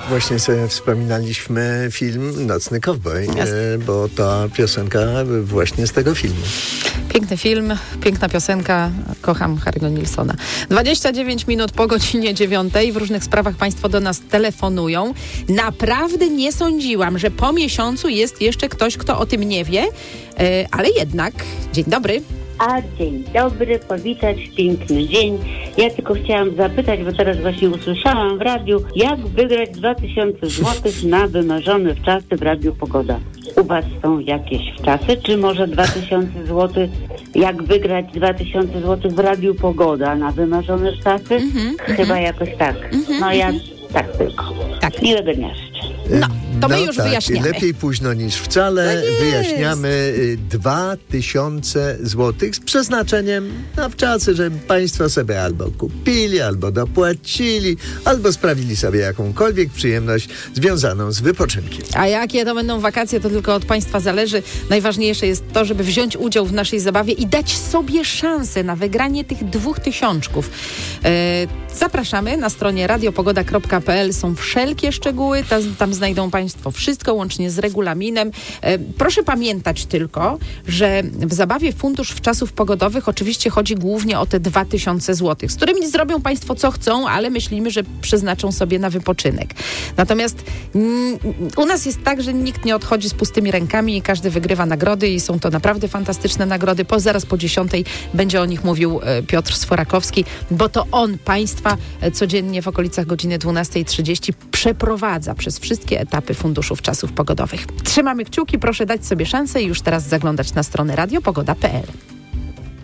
właśnie sobie wspominaliśmy film Nocny Kowboj, bo ta piosenka właśnie z tego filmu. Piękny film, piękna piosenka. Kocham Harry'ego Nilssona. 29 minut po godzinie 9. W różnych sprawach państwo do nas telefonują. Naprawdę nie sądziłam, że po miesiącu jest jeszcze ktoś, kto o tym nie wie, ale jednak. Dzień dobry. Dzień dobry, powitać w piękny dzień. Ja tylko chciałam zapytać, bo teraz właśnie usłyszałam w radiu, jak wygrać 2000 zł na wymarzone wczasy w Radiu Pogoda. U was są jakieś wczasy, czy może 2000 zł, jak wygrać 2000 zł w Radiu Pogoda na wymarzone wczasy? Chyba jakoś tak. Ja tak tylko. Tak. Miłego dnia życzę. No, to my już wyjaśniamy. Lepiej późno niż wcale. Wyjaśniamy 2000 zł z przeznaczeniem na wczasy, żeby państwo sobie albo kupili, albo dopłacili, albo sprawili sobie jakąkolwiek przyjemność związaną z wypoczynkiem. A jakie to będą wakacje, to tylko od państwa zależy. Najważniejsze jest to, żeby wziąć udział w naszej zabawie i dać sobie szansę na wygranie tych 2000. Zapraszamy na stronie radiopogoda.pl. Są wszelkie szczegóły. Tam znajdą państwo wszystko, łącznie z regulaminem. Proszę pamiętać tylko, że w zabawie Fundusz Wczasów Pogodowych oczywiście chodzi głównie o te 2000 zł, z którymi zrobią państwo co chcą, ale myślimy, że przeznaczą sobie na wypoczynek. Natomiast u nas jest tak, że nikt nie odchodzi z pustymi rękami i każdy wygrywa nagrody i są to naprawdę fantastyczne nagrody. Zaraz po 10 będzie o nich mówił Piotr Sforakowski, bo to on państwa codziennie w okolicach godziny 12:30 przeprowadza przez wszystkie etapy Funduszu Wczasów Pogodowych. Trzymamy kciuki, proszę dać sobie szansę i już teraz zaglądać na stronę radiopogoda.pl.